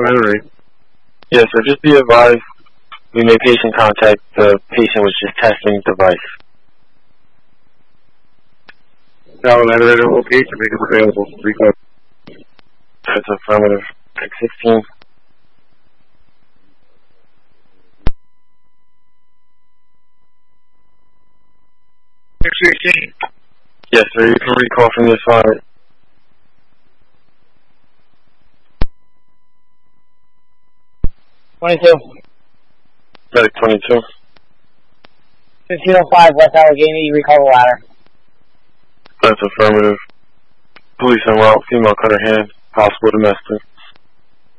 Henry. Yes, sir. Just be advised, we made patient contact. The patient was just testing device. Tower Henry, location, make it available. Rico. That's affirmative. 16. Yes, sir. You can recall from this side. Medic 22. 1505 West Allegheny, recall the ladder. That's affirmative. Police en route, female cut her hand, possible domestic.